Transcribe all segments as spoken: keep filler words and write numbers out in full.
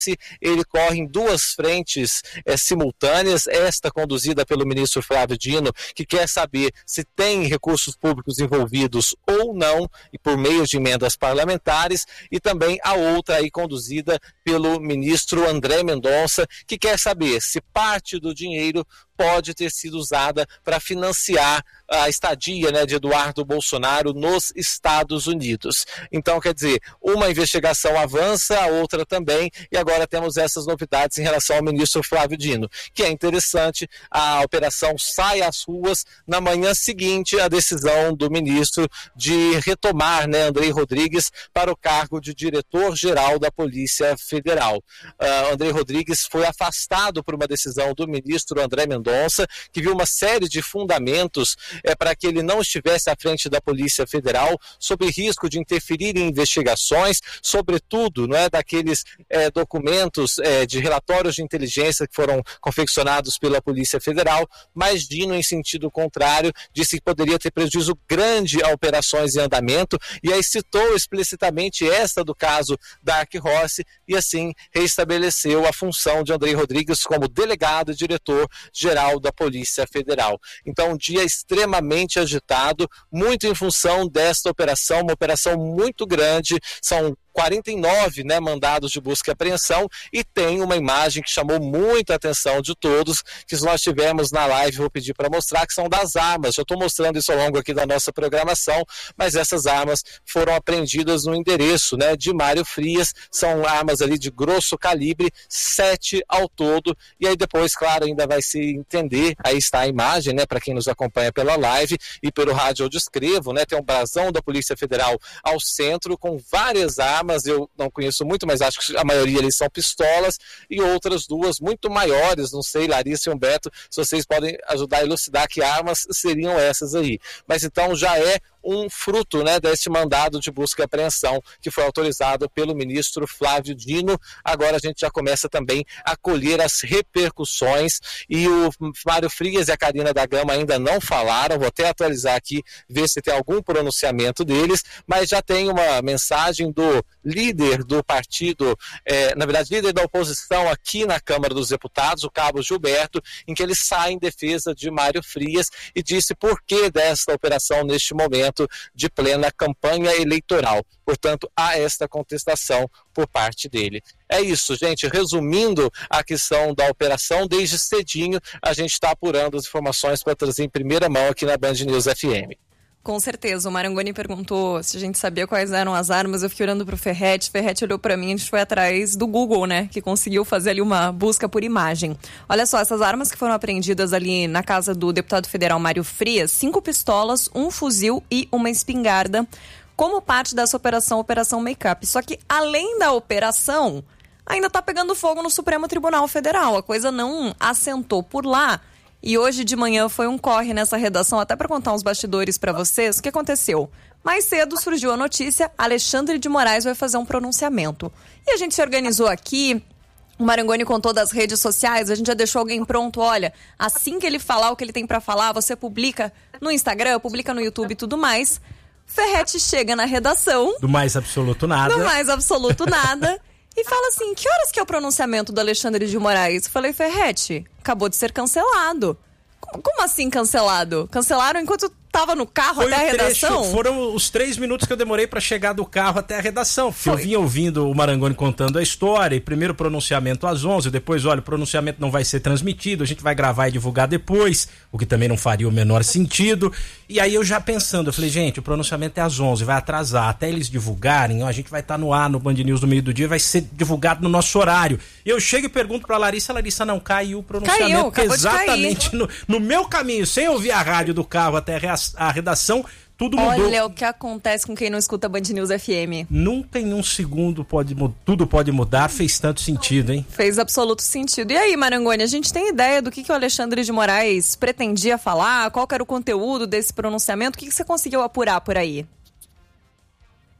ele corre em duas frentes é, simultâneas, esta conduzida pelo ministro Flávio Dino, que quer saber se tem recursos públicos envolvidos ou não, e por meio de emendas parlamentares, e também a outra aí conduzida pelo ministro André Mendonça, que quer saber se parte do dinheiro pode ter sido usada para financiar a estadia, né, de Eduardo Bolsonaro nos Estados Unidos. Então, quer dizer, uma investigação avança, a outra também, e agora temos essas novidades em relação ao ministro Flávio Dino, que é interessante. A operação sai às ruas na manhã seguinte à decisão do ministro de retomar, né, Andrei Rodrigues para o cargo de diretor-geral da Polícia Federal. Uh, Andrei Rodrigues foi afastado por uma decisão do ministro André Mendonça, que viu uma série de fundamentos é, para que ele não estivesse à frente da Polícia Federal, sob risco de interferir em investigações, sobretudo, não é, daqueles é, documentos é, de relatórios de inteligência que foram confeccionados pela Polícia Federal, mas Dino, em sentido contrário, disse que poderia ter prejuízo grande a operações em andamento, e aí citou explicitamente esta do caso Dark Horse, e assim reestabeleceu a função de Andrei Rodrigues como delegado e diretor-geral da Polícia Federal. Então, um dia extremamente agitado, muito em função desta operação, uma operação muito grande, são quarenta e nove, né, mandados de busca e apreensão, e tem uma imagem que chamou muita atenção de todos, que nós tivemos na live, vou pedir para mostrar, que são das armas. Eu estou mostrando isso ao longo aqui da nossa programação, mas essas armas foram apreendidas no endereço, né, de Mário Frias, são armas ali de grosso calibre, sete ao todo, e aí depois, claro, ainda vai se entender, aí está a imagem, né, para quem nos acompanha pela live e pelo rádio eu descrevo, né, tem um brasão da Polícia Federal ao centro, com várias armas, armas, eu não conheço muito, mas acho que a maioria ali são pistolas, e outras duas muito maiores, não sei, Larissa e Humberto, se vocês podem ajudar a elucidar que armas seriam essas aí. Mas então já é um fruto, né, deste mandado de busca e apreensão que foi autorizado pelo ministro Flávio Dino. Agora a gente já começa também a colher as repercussões, e o Mário Frias e a Karina da Gama ainda não falaram, vou até atualizar aqui, ver se tem algum pronunciamento deles, mas já tem uma mensagem do líder do partido, é, na verdade líder da oposição aqui na Câmara dos Deputados, o cabo Gilberto, em que ele sai em defesa de Mário Frias e disse por que desta operação neste momento de plena campanha eleitoral. Portanto, há esta contestação por parte dele. É isso, gente. Resumindo a questão da operação, desde cedinho a gente está apurando as informações para trazer em primeira mão aqui na Band News F M. Com certeza, o Marangoni perguntou se a gente sabia quais eram as armas, eu fiquei olhando pro Ferretti, Ferretti olhou pra mim, a gente foi atrás do Google, né, que conseguiu fazer ali uma busca por imagem. Olha só, essas armas que foram apreendidas ali na casa do deputado federal Mário Frias, cinco pistolas, um fuzil e uma espingarda, como parte dessa operação, Operação Make-up. Só que, além da operação, ainda tá pegando fogo no Supremo Tribunal Federal, a coisa não assentou por lá. E hoje de manhã foi um corre nessa redação, até para contar uns bastidores para vocês, o que aconteceu. Mais cedo surgiu a notícia, Alexandre de Moraes vai fazer um pronunciamento. E a gente se organizou aqui, o Marangoni contou das redes sociais, a gente já deixou alguém pronto, olha, assim que ele falar o que ele tem para falar, você publica no Instagram, publica no YouTube e tudo mais. Ferretti chega na redação. Do mais absoluto nada. Do mais absoluto nada. E fala assim, que horas que é o pronunciamento do Alexandre de Moraes? Eu falei, Ferretti, acabou de ser cancelado. Como, como assim cancelado? Cancelaram enquanto tava no carro Foi até a redação? Trecho, foram os três minutos que eu demorei para chegar do carro até a redação. Porque eu vinha ouvindo o Marangoni contando a história, e primeiro pronunciamento às onze, depois, olha, o pronunciamento não vai ser transmitido, a gente vai gravar e divulgar depois, o que também não faria o menor sentido. E aí eu já pensando, eu falei, gente, o pronunciamento é às onze, vai atrasar, até eles divulgarem, ó, a gente vai estar tá no ar, no Band News no meio do dia, vai ser divulgado no nosso horário. E eu chego e pergunto pra Larissa, Larissa, não, caiu o pronunciamento. Caiu, exatamente no, no meu caminho, sem ouvir a rádio do carro até a a redação, tudo mudou. Olha o que acontece com quem não escuta Band News F M. Nunca em um segundo pode, tudo pode mudar, fez tanto sentido, hein? Fez absoluto sentido. E aí, Marangoni, a gente tem ideia do que, que o Alexandre de Moraes pretendia falar? Qual que era o conteúdo desse pronunciamento? O que, que você conseguiu apurar por aí?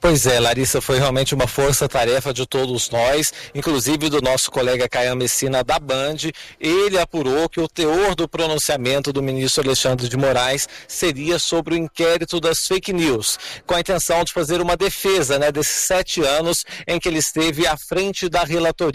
Pois é, Larissa, foi realmente uma força-tarefa de todos nós, inclusive do nosso colega Caian Messina da Band. Ele apurou que o teor do pronunciamento do ministro Alexandre de Moraes seria sobre o inquérito das fake news, com a intenção de fazer uma defesa, né, desses sete anos em que ele esteve à frente da relatoria.